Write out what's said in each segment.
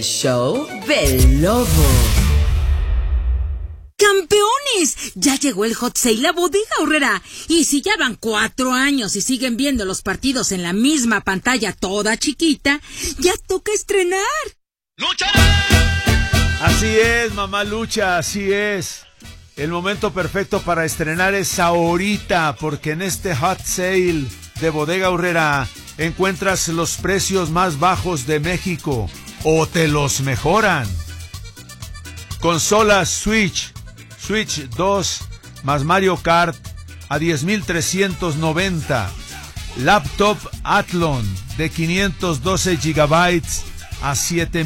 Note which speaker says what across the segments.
Speaker 1: el show del lobo.
Speaker 2: ¡Campeones! Ya llegó el Hot Sale a Bodega Aurrerá. Y si ya van 4 años y siguen viendo los partidos en la misma pantalla toda chiquita, ya toca estrenar.
Speaker 3: ¡Lucharé!
Speaker 4: Así es, mamá Lucha, así es. El momento perfecto para estrenar es ahorita, porque en este Hot Sale de Bodega Aurrerá encuentras los precios más bajos de México o te los mejoran. Consola Switch 2 más Mario Kart a 10,390. Laptop Athlon de 512 GB a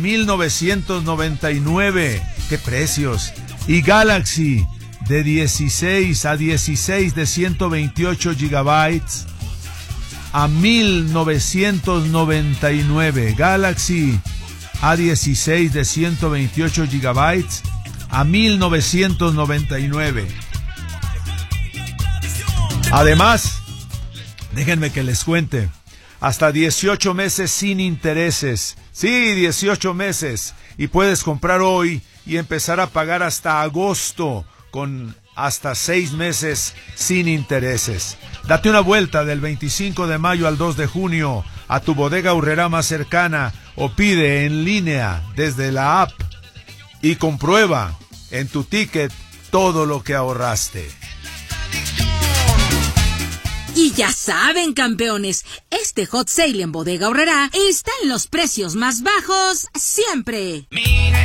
Speaker 4: 7,999. ¡Qué precios! Y Galaxy de 16 de 128 GB a 1,999. Galaxy A16 de 128 GB a 1,999. Además, déjenme que les cuente, hasta 18 meses sin intereses. Sí, 18 meses. Y puedes comprar hoy y empezar a pagar hasta agosto con hasta 6 meses sin intereses. Date una vuelta del 25 de mayo al 2 de junio a tu Bodega Aurrerá más cercana o pide en línea desde la app y comprueba en tu ticket todo lo que ahorraste.
Speaker 2: Y ya saben, campeones, este Hot Sale en Bodega Aurrerá está en los precios más bajos siempre.
Speaker 3: Mira